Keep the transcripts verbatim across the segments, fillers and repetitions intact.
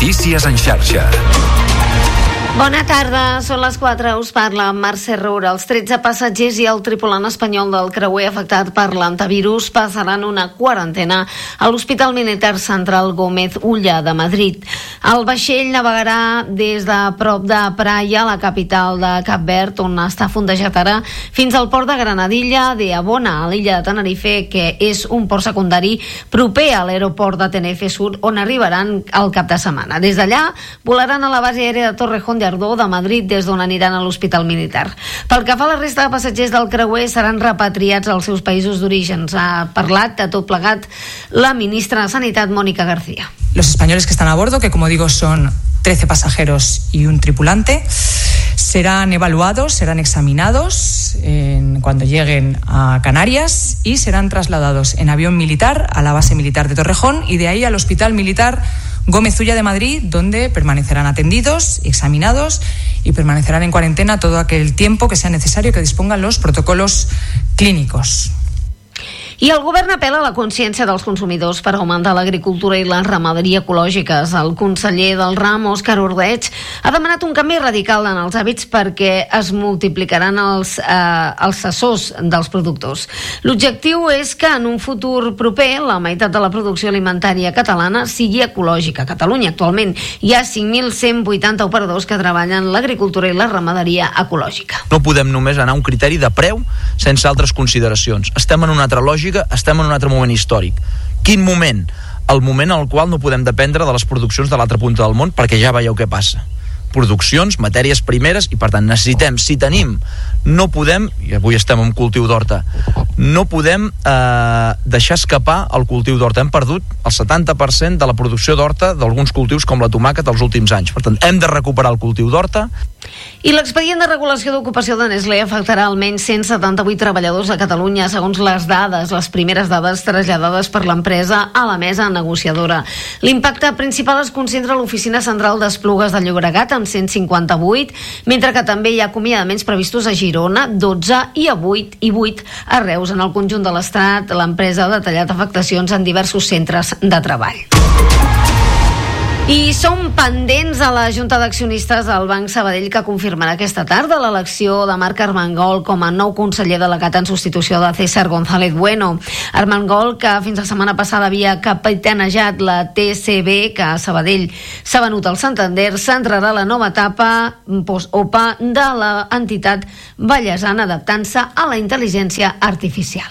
Notícies en xarxa. Bona tarda, són les quatre, us parla Mercè Roura. Els tretze passatgers i el tripulant espanyol del creuer afectat per l'antivirus passaran una quarantena a l'Hospital Militar Central Gómez Ulla de Madrid. El vaixell navegarà des de prop de Praia, la capital de Cap Verd, on està fondejat ara, fins al port de Granadilla de Abona, a l'illa de Tenerife, que és un port secundari proper a l'aeroport de Tenerife Sur, on arribaran al cap de setmana. Des d'allà volaran a la base aèria de Torrejón de Ardoz de Madrid, des d'on aniran a l'Hospital Militar. Pel que fa a la resta de passatgers del creuer, seran repatriats als seus països d'origen. Ha parlat de tot plegat la ministra de Sanitat, Mónica García. Los españoles que están a bordo, que como digo son trece pasajeros y un tripulante, serán evaluados, serán examinados en, cuando lleguen a Canarias y serán trasladados en avión militar a la base militar de Torrejón y de ahí al Hospital Militar Gómez Ulla de Madrid, donde permanecerán atendidos, examinados y permanecerán en cuarentena todo aquel tiempo que sea necesario, que dispongan los protocolos clínicos. I el govern apela a la consciència dels consumidors per augmentar l'agricultura i la ramaderia ecològiques. El conseller del ram, Òscar Ordeig, ha demanat un canvi radical en els hàbits perquè es multiplicaran els, eh, els assessors dels productors. L'objectiu és que en un futur proper la meitat de la producció alimentària catalana sigui ecològica. A Catalunya actualment hi ha cinc mil cent vuitanta operadors que treballen l'agricultura i la ramaderia ecològica. No podem només anar a un criteri de preu sense altres consideracions. Estem en una altra lògica, estem en un altre moment històric. Quin moment? El moment en el qual no podem dependre de les produccions de l'altra punta del món, perquè ja veieu què passa. Produccions, matèries primeres, i per tant necessitem, si tenim, no podem, i avui estem en cultiu d'horta, no podem eh, deixar escapar el cultiu d'horta. Hem perdut el setanta per cent de la producció d'horta d'alguns cultius com la tomàquet els últims anys. Per tant, hem de recuperar el cultiu d'horta. I l'expedient de regulació d'ocupació de Nestlé afectarà almenys cent setanta-vuit treballadors a Catalunya, segons les dades, les primeres dades traslladades per l'empresa a la mesa negociadora. L'impacte principal es concentra a l'oficina central d'Esplugues de Llobregat, amb cent cinquanta-vuit, mentre que també hi ha acomiadaments previstos a Girona, dotze, i a vuit i vuit a Reus. En el conjunt de l'Estat, l'empresa ha detallat afectacions en diversos centres de treball. I som pendents a la Junta d'Accionistes del Banc Sabadell, que confirmarà aquesta tarda l'elecció de Marc Armengol com a nou conseller delegat en substitució de César González Bueno. Armengol, que fins la setmana passada havia capitanejat la T C B, que a Sabadell s'ha venut al Santander, centrarà la nova etapa post-O P A de l'entitat ballesana, adaptant-se a la intel·ligència artificial.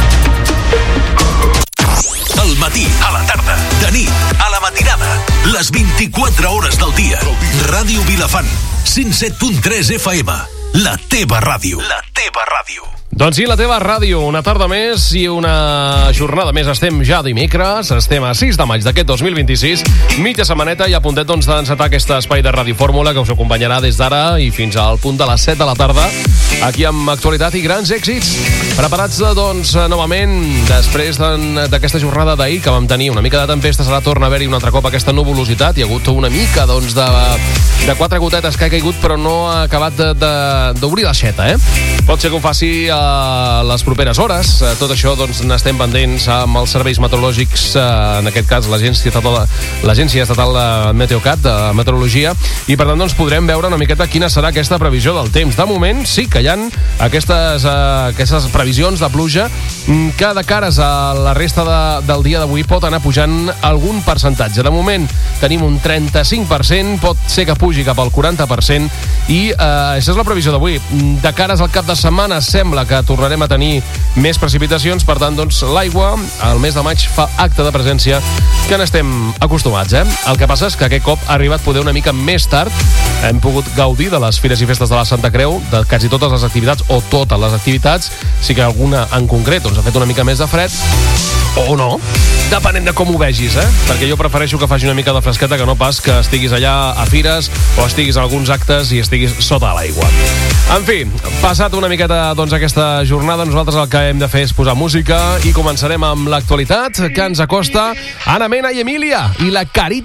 Al matí, a la tarda, de nit, a la matinada, les vint-i-quatre hores del dia. Ràdio Vilafant, cent set punt tres F M, la teva ràdio. La teva ràdio. Doncs sí, la teva ràdio, una tarda més i una jornada més. Estem ja dimecres, estem a sis de maig d'aquest dos mil vint-i-sis, mitja setmaneta i a puntet doncs, d'encetar aquest espai de Ràdio Fórmula que us acompanyarà des d'ara i fins al punt de les set de la tarda, aquí amb actualitat i grans èxits. Preparats, doncs, novament, després d'aquesta jornada d'ahir que vam tenir una mica de tempestes, ara torna a haver-hi un altre cop aquesta nuvolositat. Hi ha hagut una mica, doncs, de, de quatre gotetes que ha caigut, però no ha acabat d'obrir l'aixeta, eh? Pot ser que ho faci a les properes hores. Tot això, doncs, n'estem pendents amb els serveis meteorològics, en aquest cas l'Agència Estatal, l'Agència Estatal Meteocat, de Meteorologia, i per tant, doncs, podrem veure una miqueta quina serà aquesta previsió del temps. De moment, sí que hi ha aquestes, aquestes previsions de pluja que de cares a la resta de, del dia d'avui pot anar pujant algun percentatge. De moment tenim un trenta-cinc per cent, pot ser que pugi cap al quaranta per cent, i eh, això és la previsió d'avui. De cares al cap de setmana sembla que que tornarem a tenir més precipitacions, per tant, doncs, l'aigua al mes de maig fa acte de presència, que n'estem acostumats, eh? El que passa és que aquest cop ha arribat poder una mica més tard. Hem pogut gaudir de les Fires i Festes de la Santa Creu, de quasi totes les activitats, o totes les activitats, sí que alguna en concret doncs, ha fet una mica més de fred, o no, depenent de com ho vegis, eh? Perquè jo prefereixo que faci una mica de fresqueta que no pas que estiguis allà a fires o estiguis a alguns actes i estiguis sota l'aigua. En fi, passat una miqueta, doncs, aquesta jornada, nosaltres el que hem de fer és posar música i començarem amb l'actualitat que ens acosta Anna Mena i Emília i la Carita